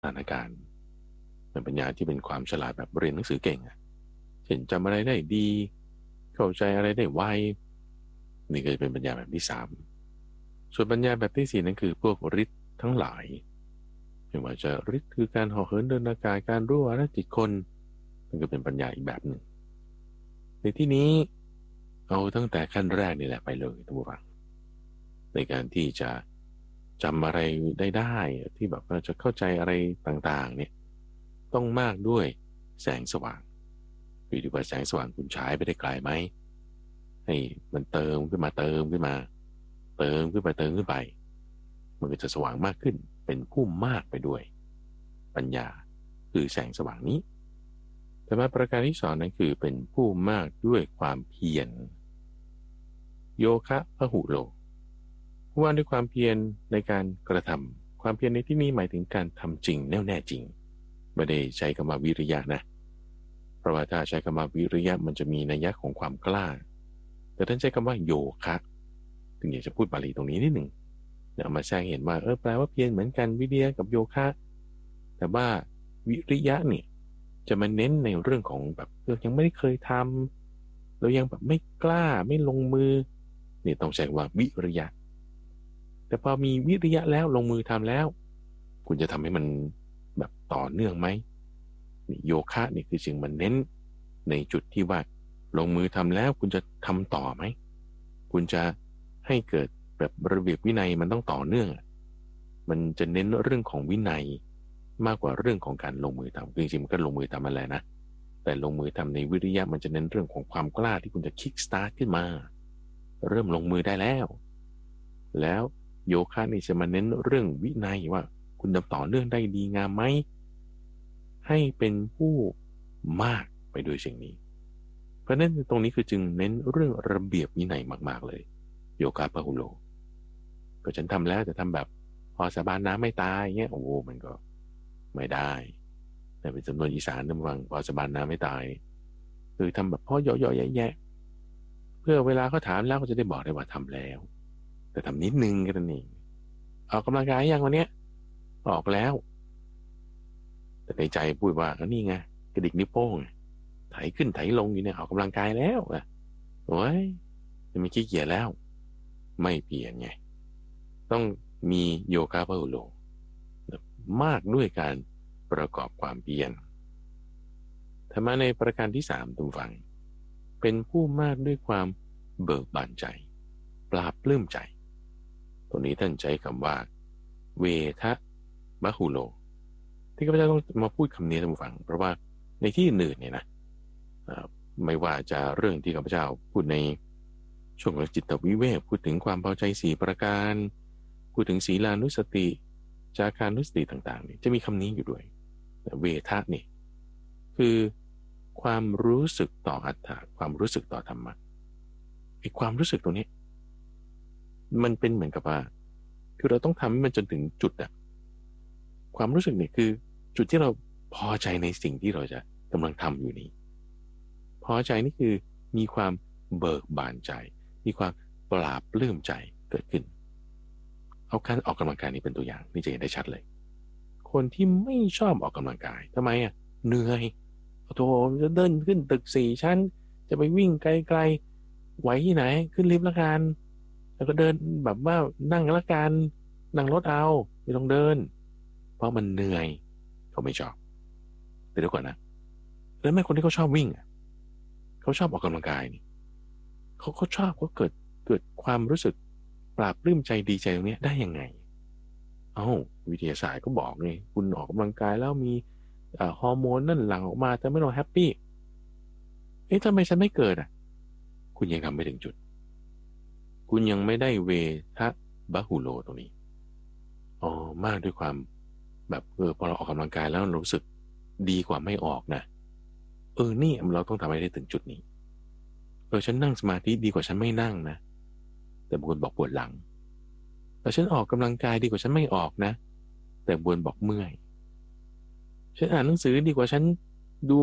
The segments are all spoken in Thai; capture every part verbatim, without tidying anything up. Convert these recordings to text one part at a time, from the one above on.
สถานการณ์เป็นปัญญาที่เป็นความฉลาดแบบเรียนหนังสือเก่งอะเช่นจำอะไรได้ดีเข้าใจอะไรได้ไวนี่ก็จะเป็นปัญญาแบบที่สามส่วนปัญญาแบบที่สี่นั่นคือพวกฤทธิ์ทั้งหลายไม่ว่าจะฤทธิ์คือการห่อเหินเดินอากาศการรู้วาระจิตคนมันก็เป็นปัญญาอีกแบบหนึ่งในที่นี้เอาตั้งแต่ขั้นแรกนี่แหละไปเลยท่านผู้ฟังในการที่จะจำอะไรได้ได้ที่แบบเราจะเข้าใจอะไรต่างๆเนี่ยต้องมากด้วยแสงสว่างอยู่ที่ว่าแสงสว่างคุณใช้ไปได้ไกลไหมให้มันเติมขึ้นมาเติมขึ้นมาเติมขึ้นไปเติมขึ้นไปมันก็จะสว่างมากขึ้นเป็นผู้มากไปด้วยปัญญาคือแสงสว่างนี้แต่มาประการที่สองนั้นคือเป็นผู้มากด้วยความเพียรโยคะพหุโลผู้ว่าด้วยความเพียรในการกระทำความเพียรในที่นี้หมายถึงการทำจริงแน่วแน่จริงไม่ได้ใช้คำว่าวิริยะนะเพราะว่าถ้าใช้คำว่าวิริยะมันจะมีนัยยะของความกล้าแต่ท่านใช้คำว่าโยคะถึงอยากจะพูดบาลีตรงนี้นิดหนึ่งเอามาแสดงเห็นว่าเออแปลว่าเพียรเหมือนกันวิริยะกับโยคะแต่ว่าวิริยะเนี่ยจะมาเน้นในเรื่องของแบบเรายังไม่ได้เคยทำเรายังแบบไม่กล้าไม่ลงมือเนี่ยต้องใช้ว่าวิริยะแต่พอมีวิริยะแล้วลงมือทำแล้วคุณจะทำให้มันแบบต่อเนื่องไหมนี่โยคะนี่คือสิ่งมันเน้นในจุดที่ว่าลงมือทำแล้วคุณจะทำต่อไหมคุณจะให้เกิดแบบระเบียบวินัยมันต้องต่อเนื่องมันจะเน้นเรื่องของวินัยมากกว่าเรื่องของการลงมือทำจริงๆมันก็ลงมือทำอะไรนะแต่ลงมือทำในวิริยะมันจะเน้นเรื่องของความกล้าที่คุณจะคิกสตาร์ทขึ้นมาเริ่มลงมือได้แล้วแล้วโยคะนี่จะมาเน้นเรื่องวินัยว่าคุณทำต่อเนื่องได้ดีงามไหมให้เป็นผู้มากไปด้วยสิ่งนี้เพราะนั้นตรงนี้คือจึงเน้นเรื่องระเบียบวินัยมากๆเลยโยคะพหุโลก็ฉันทำแล้วแต่ทำแบบพอสาบานน้ำไม่ตายเงี้ยโอ้มันก็ไม่ได้แต่เป็นจำนวนอีสานนะบางพอสาบานน้ำไม่ตายคือทำแบบพ่อเยอะๆแยะๆเพื่อเวลาเขาถามแล้วก็จะได้บอกได้ว่าทำแล้วแต่ทำนิดนึงก็นั่นเองออกกำลังกายยังวันเนี้ยออกแล้วแต่ในใจพูดว่าก็นี่ไงกระดิกนิ้วโป้งไถขึ้นไถลงอยู่เนี่ยออกกำลังกายแล้วอ่ะโอ้ยจะไม่ขี้เกียจแล้วไม่เปลี่ยนไงต้องมีโยคะพหุโลมากด้วยการประกอบความเพียรธรรมะในประการที่สามตุงฟังเป็นผู้มากด้วยความเบิกบานใจปราบปลื้มใจตรงนี้ท่านใช้คำว่าเวทะมหุโลที่ข้าพเจ้าต้องมาพูดคำนี้ท่านผู้ฟังเพราะว่าในที่อื่นเนี่ยนะไม่ว่าจะเรื่องที่ข้าพเจ้าพูดในช่วงของจิตวิเวกพูดถึงความพอใจสี่ประการพูดถึงศีลานุสติจาคานุสติต่างๆเนี่ยจะมีคำนี้อยู่ด้วยเวทะนี่คือความรู้สึกต่ออัตถะความรู้สึกต่อธรรมะไอ้ความรู้สึกตรงนี้มันเป็นเหมือนกับว่าคือเราต้องทำให้มันจนถึงจุดอะความรู้สึกเนี่ยคือจุดที่เราพอใจในสิ่งที่เราจะกำลังทำอยู่นี้พอใจนี่คือมีความเบิกบานใจมีความปราบปลื้มใจเกิดขึ้นเอาการออกกำลังกายนี้เป็นตัวอย่างนี่จะเห็นได้ชัดเลยคนที่ไม่ชอบออกกำลังกายทำไมอ่ะเหนื่อยโธ่จะเดินขึ้นตึกสี่ชั้นจะไปวิ่งไกลๆไหวที่ไหนขึ้นลิฟต์ละกันแล้วก็เดินแบบว่านั่งละกันนั่งรถเอาไม่ต้องเดินเพราะมันเหนื่อยเขาไม่ชอบแต่เดี๋ยวก่อนนะแล้วแม่คนที่เขาชอบวิ่งอ่ะเขาชอบออกกำลังกายนี่เขาเขาชอบเขาเกิดเกิดความรู้สึกปราบปลื้มใจดีใจตรงนี้ได้ยังไงเอ้าวิทยาศาสตร์ก็บอกไงคุณออกกำลังกายแล้วมีฮอร์โมนนั่นหลั่งออกมาแต่ไม่เราแฮปปี้เอ๊ะทำไมฉันไม่เกิดอ่ะคุณยังทำไม่ถึงจุดคุณยังไม่ได้เวทะบะหุโลตรงนี้อ๋อมากด้วยความแบบเออพอเราออกกำลังกายแล้วเรารู้สึกดีกว่าไม่ออกนะเออนี่เราต้องทำให้ได้ถึงจุดนี้เออฉันนั่งสมาธิดีกว่าฉันไม่นั่งนะแต่บางคนบอกปวดหลังแต่ฉันออกกำลังกายดีกว่าฉันไม่ออกนะแต่บางคนบอกเมื่อยฉันอ่านหนังสือดีกว่าฉันดู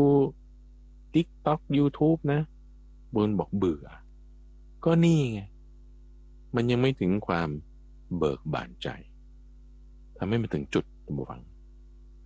TikTok YouTube นะบางคนบอกเบื่อก็นี่ไงมันยังไม่ถึงความเบิกบานใจทำให้มันถึงจุดตัวฟัง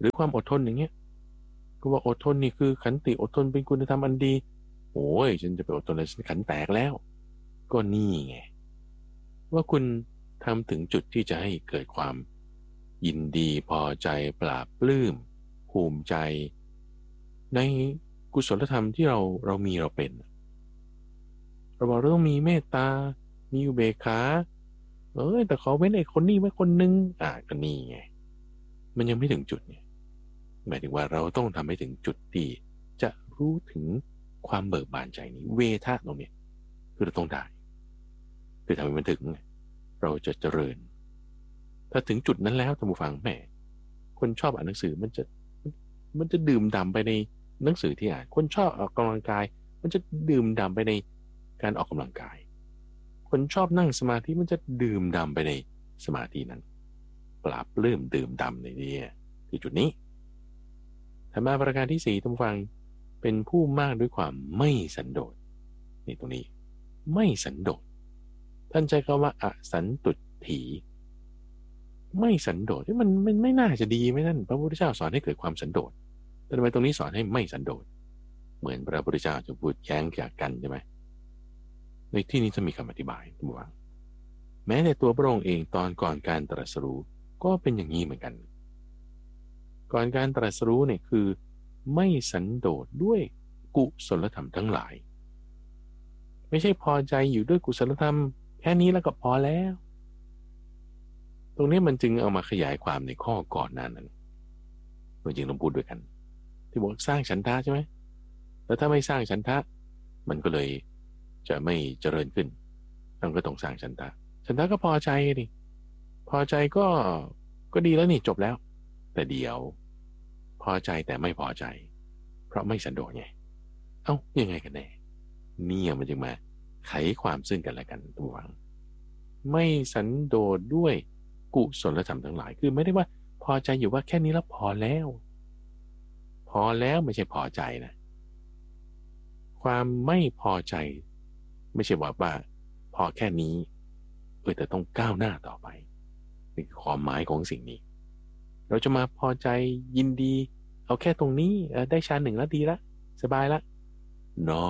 หรือความอดทนอย่างเงี้ยก็ว่าอดทนนี่คือขันติอดทนเป็นคุณธรรมอันดีโอ้ยฉันจะไปอดทนเลยฉันขันแตกแล้วก็นี่ไงว่าคุณทำถึงจุดที่จะให้เกิดความยินดีพอใจปราบปลื้มภูมิใจในกุศลธรรมที่เราเรามีเราเป็นเราบอกเราต้องมีเมตตามีอุเบกขาเอ้ยแต่เขาเว้นไอ้คนนี้ไว้คนนึงอ่าก็นี่ไงมันยังไม่ถึงจุดไงหมายถึงว่าเราต้องทำให้ถึงจุดที่จะรู้ถึงความเบิกบานใจนี้เวทะตรงเนี้ยคือเราต้องได้คือทำให้มันถึงเราจะเจริญถ้าถึงจุดนั้นแล้วท่านผู้ฟังแหมคนชอบอ่านหนังสือมันจะมันจะดื่มด่ำไปในหนังสือที่อ่านคนชอบออกกำลังกายมันจะดื่มด่ำไปในการออกกำลังกายคนชอบนั่งสมาธิมันจะดื่มด่ำไปในสมาธินั้นปราบปลื้มดื่มด่ำในนี้คือจุดนี้ธรรมะประการที่สี่ท่านฟังเป็นผู้มากด้วยความไม่สันโดษนี่ตรงนี้ไม่สันโดษท่านใช้คำว่าอสันตุถีไม่สันโดษที่มันมันไม่น่าจะดีไหมท่านพระพุทธเจ้าสอนให้เกิดความสันโดษแต่ทำไมตรงนี้สอนให้ไม่สันโดษเหมือนพระพุทธเจ้าจะพูดแย้งจากกันใช่ไหมในที่นี้จะมีคำอธิบายตัวว่าแม้แต่ตัวพระองค์เองตอนก่อนการตรัสรู้ก็เป็นอย่างนี้เหมือนกันก่อนการตรัสรู้เนี่ยคือไม่สันโดษด้วยกุศลธรรมทั้งหลายไม่ใช่พอใจอยู่ด้วยกุศลธรรมแค่นี้แล้วก็พอแล้วตรงนี้มันจึงเอามาขยายความในข้อก่อนหน้านั้นมันจึงต้องพูดด้วยกันที่บอกสร้างฉันทะใช่ไหมแล้วถ้าไม่สร้างฉันทะมันก็เลยจะไม่เจริญขึ้นต้องก็ต้องสร้างฉันทะฉันทะก็พอใจดิพอใจก็ก็ดีแล้วนี่จบแล้วแต่เดียวพอใจแต่ไม่พอใจเพราะไม่สันโดษไงเอ้ายังไงกันแน่เนี่ยมันจึงมาไขความซึ่งกันและกันตัววังไม่สันโดษด้วยกุศลธรรมทั้งหลายคือไม่ได้ว่าพอใจอยู่ว่าแค่นี้แล้วพอแล้วพอแล้วไม่ใช่พอใจนะความไม่พอใจไม่ใช่ว่าว่าพอแค่นี้เออแต่ต้องก้าวหน้าต่อไปนี่คือความหมายของสิ่งนี้เราจะมาพอใจยินดีเอาแค่ตรงนี้ได้ฌานหนึ่งแล้วดีละสบายละ no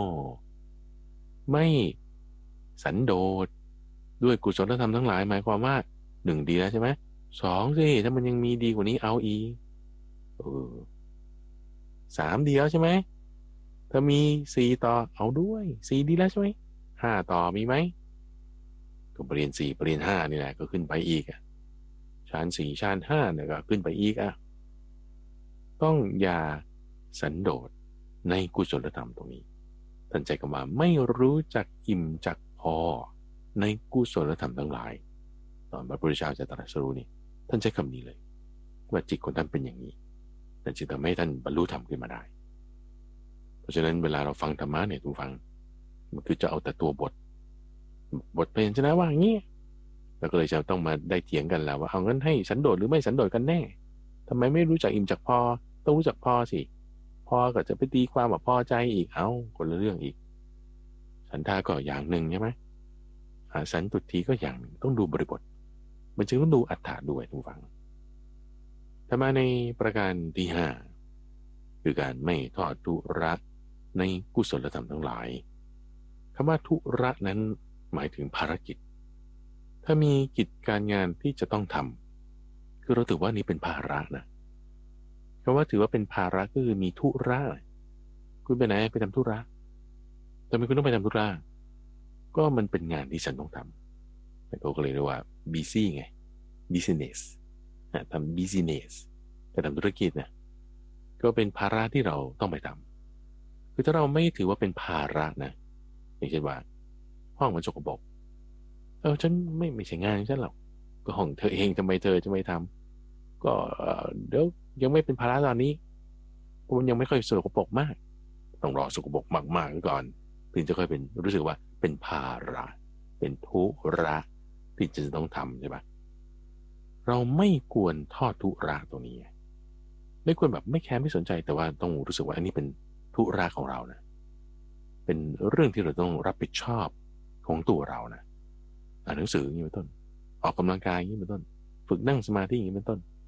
ไม่สันโดษด้วยกุศลธรรมทั้งหลายหมายความว่าหนึ่งดีแล้วใช่ไหมสองสิถ้ามันยังมีดีกว่านี้เอาอีกเออสามดีแล้วใช่ไหมถ้ามีสี่ต่อเอาด้วยสี่ดีแล้วใช่ไหมห้าต่อมีไหมก็เปลี่ยนสี่เปลี่ยนห้านี่แหละก็ขึ้นไปอีกอ่ะฌานสี่ฌานห้าเนี่ยก็ขึ้นไปอีกอ่ะต้องอย่าสันโดษในกุศลธรรมตรงนี้ท่านใจกว่าไม่รู้จักอิ่มจักพอในกุศลธรรมทั้งหลายตอนพระพุทธเจ้าจะตรัสรู้นี่ท่านใช้คำนี้เลยว่าจิตของท่านเป็นอย่างนี้แต่จึงทำให้ท่านบรรลุธรรมขึ้นมาได้เพราะฉะนั้นเวลาเราฟังธรรมะเนี่ยทุกฟังมันคือจะเอาแต่ตัวบทบทเพลงชนะว่าอย่างนี้แล้วก็เลยจะต้องมาได้เถียงกันแล้วว่าเอางั้นให้สันโดษหรือไม่สันโดษกันแน่ทำไมไม่รู้จักอิ่มจักพอต้องรู้จักพอสิพอก็จะไปตีความว่าพอใจอีกเอ้าคนละเรื่องอีกฉันทาก็อย่างหนึ่งใช่ไหมอาสันตุทีก็อย่างหนึ่งต้องดูบริบทมันจึงต้องดูอัฏฐะด้วยทุกฟังถ้ามาในประการที่ห้าคือการไม่ทอดทุระในกุศลธรรมทั้งหลายคำว่าทุระนั้นหมายถึงภารกิจถ้ามีกิจการงานที่จะต้องทำคือเราถือว่านี้เป็นภาระนะคำว่าถือว่าเป็นภาระก็คือมีธุระคุณไปไหนไปทำธุระทำไมคุณต้องไปทำธุระก็มันเป็นงานที่ฉันต้องทำแต่ก็เลยเรียกว่า busy ไง business ทำ business ไปทำธุรกิจนะก็เป็นภาระที่เราต้องไปทำคือถ้าเราไม่ถือว่าเป็นภาระนะอย่างเช่นว่าห้องมันสกปรกเออฉันไม่ไม่ใช่งานฉันหรอกก็ห้องเธอเองทำไมเธอจะไม่ทำก็เดี๋ยวยังไม่เป็นภาระตอนนี้มันยังไม่ค่อยสกปรกมากต้องรอสกปรกมากๆก่อนถึงจะค่อยเป็นรู้สึกว่าเป็นภาระเป็นธุระที่จะต้องทำใช่ปะเราไม่ควรทอดธุระตรงนี้ไม่ควรแบบไม่แคร์ไม่สนใจแต่ว่าต้องรู้สึกว่าอันนี้เป็นธุระของเรานะเป็นเรื่องที่เราต้องรับผิดชอบของตัวเรานะอ่านหนังสืออย่างนี้เป็นต้นออกกำลังกายอย่างนี้เป็นต้นฝึกนั่งสมาธิอย่างนี้เป็นต้นท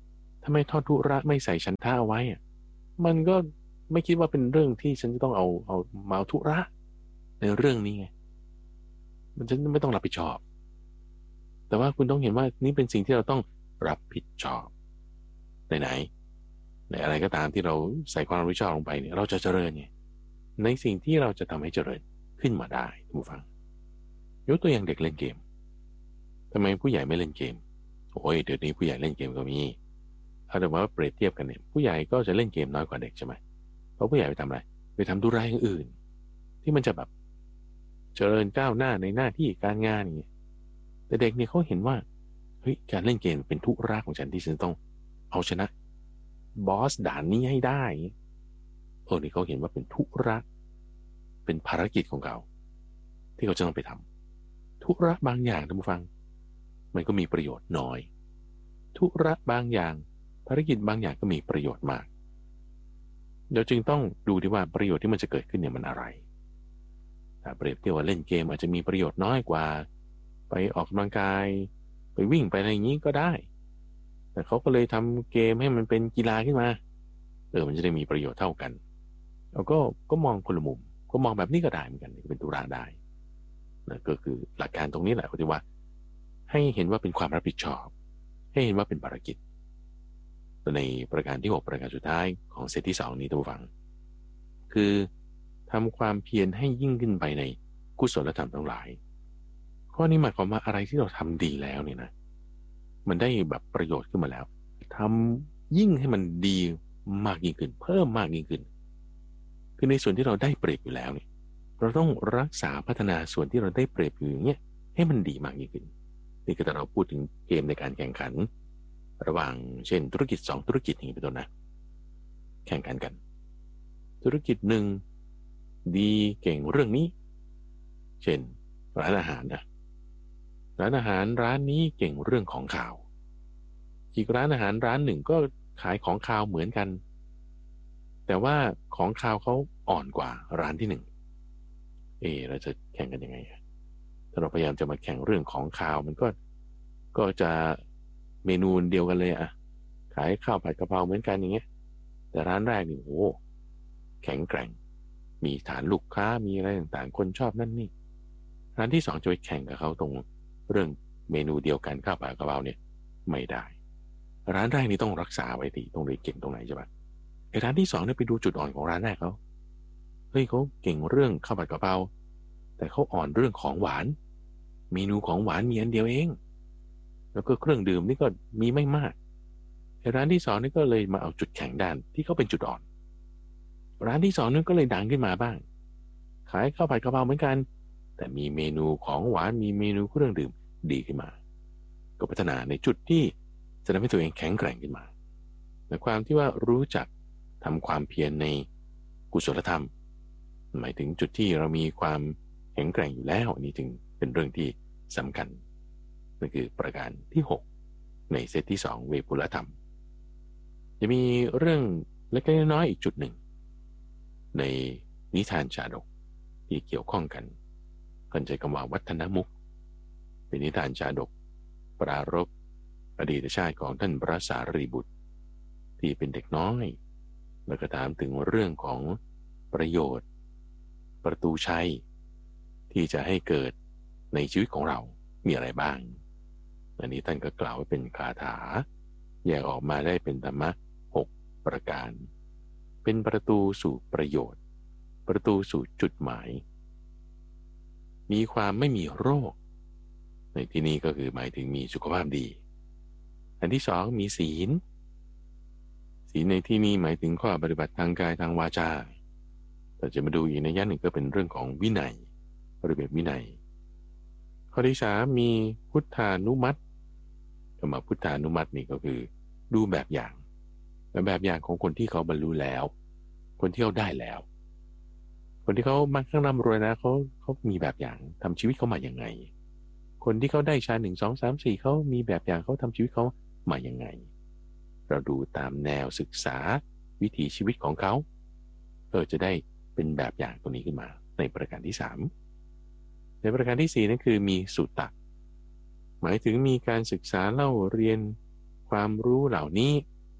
ทำไมทอดทุระไม่ใส่ฉันทะเอาไว้อะมันก็ไม่คิดว่าเป็นเรื่องที่ฉันจะต้องเอาเอามาเอาทุระในเรื่องนี้ไงมันจะไม่ต้องรับผิดชอบแต่ว่าคุณต้องเห็นว่านี่เป็นสิ่งที่เราต้องรับผิดชอบไหนๆในอะไรก็ตามที่เราใส่ความรับผิดชอบลงไปเนี่ยเราจะเจริญไงในสิ่งที่เราจะทำให้เจริญขึ้นมาได้ท่านผู้ฟังยกตัวอย่างเด็กเล่นเกมทำไมผู้ใหญ่ไม่เล่นเกมโอ้ยเดี๋ยวนี้ผู้ใหญ่เล่นเกมก็มีถ้าแต่ว่าเปรียบเทียบกันเนี่ยผู้ใหญ่ก็จะเล่นเกมน้อยกว่าเด็กใช่ไหมเพราะผู้ใหญ่ไปทำอะไรไปทำธุระอย่างอื่นที่มันจะแบบเจริญก้าวหน้าในหน้าที่การงานอย่างเงี้ยแต่เด็กเนี่ยเขาเห็นว่าเฮ้ยการเล่นเกมเป็นธุระของฉันที่ฉันต้องเอาชนะบอสด่านนี้ให้ได้เออนี่เขาเห็นว่าเป็นธุระเป็นภารกิจของเขาที่เขาจะต้องไปทำธุระบางอย่างท่านผู้ฟังมันก็มีประโยชน์น้อยธุระบางอย่างภารกิจบางอย่างก็มีประโยชน์มากเราจึงต้องดูดีว่าประโยชน์ที่มันจะเกิดขึ้นเนี่ยมันอะไรถ้าเปรียบเทียบว่าเล่นเกมอาจจะมีประโยชน์น้อยกว่าไปออกกำลังกายไปวิ่งไปอะไรอย่างนี้ก็ได้แต่เขาก็เลยทำเกมให้มันเป็นกีฬาขึ้นมาเออมันจะได้มีประโยชน์เท่ากันเราก็ก็มองคนละมุมก็มองแบบนี้ก็ได้เหมือนกันเป็นธุระได้นะก็คือหลักการตรงนี้แหละที่ว่าให้เห็นว่าเป็นความรับผิดชอบให้เห็นว่าเป็นภารกิจในประการที่หกประการสุดท้ายของเซตที่สองนี้ท่านผู้ฟังคือทำความเพียรให้ยิ่งขึ้นไปในกุศลธรรมทั้งหลายข้อนี้หมายความว่าอะไรที่เราทำดีแล้วเนี่ยนะมันได้แบบประโยชน์ขึ้นมาแล้วทำยิ่งให้มันดีมากยิ่งขึ้นเพิ่มมากยิ่งขึ้นคือในส่วนที่เราได้เปรียบอยู่แล้วเนี่ยเราต้องรักษาพัฒนาส่วนที่เราได้เปรียบอยู่อย่างเงี้ยให้มันดีมากยิ่งขึ้นนี่คือแต่เราพูดถึงเกมในการแข่งขันระหว่างเช่นธุรกิจสองธุรกิจอย่างนี้เป็นต้นนะแข่งขันกันธุรกิจหนึ่งดีเก่งเรื่องนี้เช่นร้านอาหารนะร้านอาหารร้านนี้เก่งเรื่องของข่าวอีกร้านอาหารร้านหนึ่งก็ขายของข่าวเหมือนกันแต่ว่าของข่าวเขาอ่อนกว่าร้านที่หนึ่งเออเราจะแข่งกันยังไงถ้าเราพยายามจะมาแข่งเรื่องของข่าวมันก็ก็จะเมนูเดียวกันเลยอะขายข้าวผัดกะเพราเหมือนกันอย่างเงี้ยแต่ร้านแรกนี่โอ้แข็งแกร่งมีฐานลูกค้ามีอะไรต่างๆคนชอบนั่นนี่ร้านที่สองจะไปแข่งกับเขาตรงเรื่องเมนูเดียวกันข้าวผัดกะเพราเนี่ยไม่ได้ร้านแรกนี่ต้องรักษาไว้ดีต้องเรียนเก่งตรงไหนใช่ปะไอ้ร้านที่สองเนี่ยไปดูจุดอ่อนของร้านแรกเขาเฮ้ยเขาเก่งเรื่องข้าวผัดกะเพราแต่เขาอ่อนเรื่องของหวานเมนูของหวานมีอันเดียวเองแล้วก็เครื่องดื่มนี่ก็มีไม่มากไอ้ร้านที่สองนี่ก็เลยมาเอาจุดแข็งด้านที่เขาเป็นจุดอ่อนร้านที่สองนี่ก็เลยดังขึ้นมาบ้างขายข้าวผัดกะเพราเหมือนกันแต่มีเมนูของหวานมีเมนูเครื่องดื่มดีขึ้นมาก็พัฒนาในจุดที่จะทำให้ตัวเองแข็งแกร่งขึ้นมาในความที่ว่ารู้จักทำความเพียรในกุศลธรรมหมายถึงจุดที่เรามีความแข็งแกร่งอยู่แล้วอันนี้จึงเป็นเรื่องที่สำคัญนั่นคือประการที่หกในเซตที่สองเวปุลธรรมจะมีเรื่องเล็กๆน้อยๆอีกจุดหนึ่งในนิทานชาดกที่เกี่ยวข้องกันกันใจคำว่าวัฒนมุขเป็นนิทานชาดกปรารภอดีตชาติของท่านพระสารีบุตรที่เป็นเด็กน้อยแล้วก็ถามถึงเรื่องของประโยชน์ประตูชัยที่จะให้เกิดในชีวิตของเรามีอะไรบ้างอันนี้ท่านก็กล่าวไว้เป็นคาถาแยกออกมาได้เป็นธรรมะหกประการเป็นประตูสู่ประโยชน์ประตูสู่จุดหมายมีความไม่มีโรคในที่นี้ก็คือหมายถึงมีสุขภาพดีอันที่สองมีศีลศีลในที่นี้หมายถึงข้อปฏิบัติทางกายทางวาจาแต่จะมาดูอีกในย่านหนึ่งก็เป็นเรื่องของวินัยระเบียบวินัยข้อที่สามมีพุทธานุมัติคำว่าพุทธานุมัตินี่ก็คือดูแบบอย่างแบบอย่างของคนที่เขาบรรลุแล้วคนที่เขาได้แล้วคนที่เขามาข้างร่ำรวยนะเขาเขามีแบบอย่างทำชีวิตเขามาอย่างไงคนที่เขาได้ชาหนึ่งสองสามสี่เขามีแบบอย่างเขาทำชีวิตเขามาอย่างไงเราดูตามแนวศึกษาวิถีชีวิตของเขาเออจะได้เป็นแบบอย่างตรงนี้ขึ้นมาในประการที่สามในประการที่สี่นั่นคือมีสุตตะหมายถึงมีการศึกษาเล่าเรียนความรู้เหล่านี้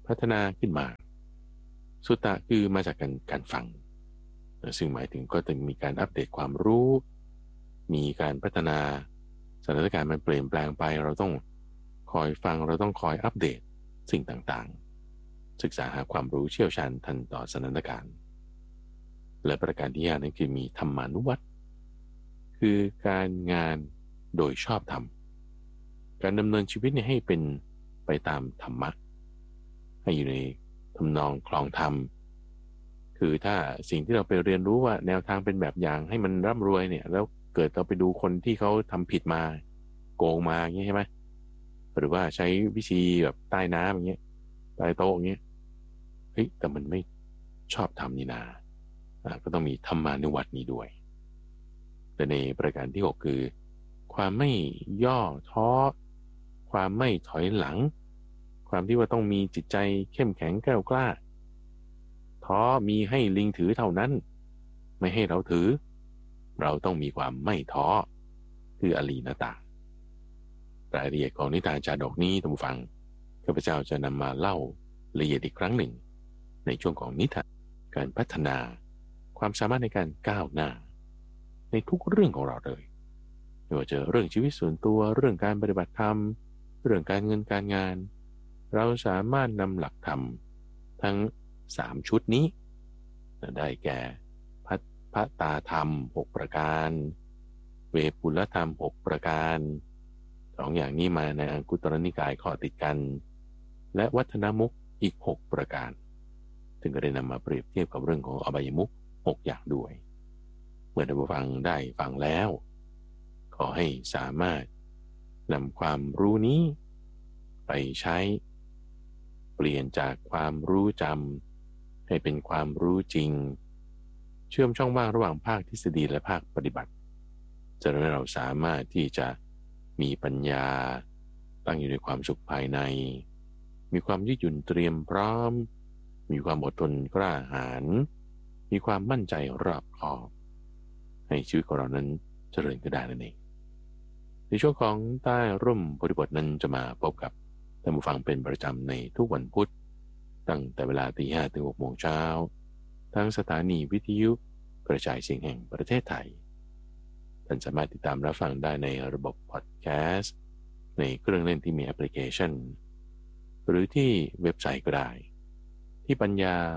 พัฒนาขึ้นมาสุตตะคือมาจากการการฟังซึ่งหมายถึงก็จะมีการอัปเดตความรู้มีการพัฒนาสถานการณ์มันเปลี่ยนแปลงไปเราต้องคอยฟังเราต้องคอยอัปเดตสิ่งต่างๆศึกษาหาความรู้เชี่ยวชาญทันต่อสถานการณ์และประการที่ห้านั้นคือมีธรรมานุวัตรคือการงานโดยชอบธรรมการดำเนินชีวิตเนี่ยให้เป็นไปตามธรรมะให้อยู่ในทำนองคลองธรรมคือถ้าสิ่งที่เราไปเรียนรู้ว่าแนวทางเป็นแบบอย่างให้มันร่ำรวยเนี่ยแล้วเกิดเราไปดูคนที่เขาทำผิดมาโกงมาอย่างนี้ใช่ไหมหรือว่าใช้วิธีแบบใต้น้ำอย่างเงี้ยใต้โต๊ะอย่างเงี้ยเฮ้ยแต่มันไม่ชอบทำนี่นาอ่าก็ต้องมีธรรมานุวัตรนี้ด้วยแต่ในประการที่หกคือความไม่ย่อท้อความไม่ถอยหลังความที่ว่าต้องมีจิตใจเข้มแข็งแกร่งกล้าท้อมีให้ลิงถือเท่านั้นไม่ให้เราถือเราต้องมีความไม่ท้อคืออลีนตารายละเอียดของนิทานจาดกนี้ท่านผู้ฟังข้าพเจ้าจะนำมาเล่าละเอียดอีกครั้งหนึ่งในช่วงของนิทานการพัฒนาความสามารถในการก้าวหน้าในทุกเรื่องของเราเลยไม่ว่าจะเรื่องชีวิตส่วนตัวเรื่องการปฏิบัติธรรมเรื่องการเงินการงานเราสามารถนำหลักธรรมทั้งสามชุดนี้ได้แก่พัทพตาธรรมหกประการเวปุลธรรมหกประการสองอย่างนี้มาในอังคุตรนิกายข้อติดกันและวัฒนมุขอีกหกประการถึงก็ได้นำมาเปรียบเทียบกับเรื่องของอบายมุขหกอย่างด้วยเมื่อท่านผู้ฟังได้ฟังแล้วขอให้สามารถนำความรู้นี้ไปใช้เปลี่ยนจากความรู้จำให้เป็นความรู้จริงเชื่อมช่องว่างระหว่างภาคทฤษฎีและภาคปฏิบัติจะทำให้เราสามารถที่จะมีปัญญาตั้งอยู่ในความสุขภายในมีความยืดหยุ่นเตรียมพร้อมมีความอดทนกล้าหาญมีความมั่นใจรอบคอบให้ชีวิตของเรานั้นเจริญก็ได้นั่นเองในช่วงของใต้ร่มบริบทนั้นจะมาพบกับท่านผู้ฟังเป็นประจำในทุกวันพุธตั้งแต่เวลาตีห้ถึงหกโมงเช้าทั้งสถานีวิทยุกระจายเสียงแห่งประเทศไทยท่านสามารถติดตามรับฟังได้ในระบบพอดแคสต์ในเครื่องเล่นที่มีแอปพลิเคชันหรือที่เว็บไซต์ก็ได้ที่ปัญญา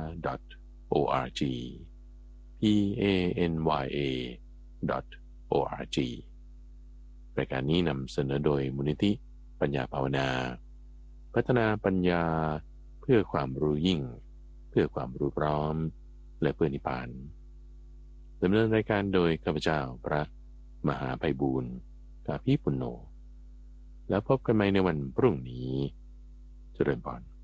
.org p a n y a .org รายการนี้นำเสนอโดยมูลนิธิปัญญาภาวนาพัฒนาปัญญาเพื่อความรู้ยิ่งเพื่อความรู้พร้อมและเพื่อนิพพานดำเนินรายการโดยข้าพเจ้าพระมหาไพบูลย์กาภิปุณโญแล้วพบกันใหม่ในวันพรุ่งนี้เจริญพร